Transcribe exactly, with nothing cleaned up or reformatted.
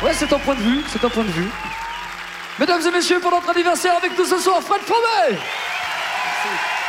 Ouais, c'est un point de vue, c'est un point de vue. Mesdames et messieurs, pour notre anniversaire avec nous ce soir, Fred Fromet. Merci.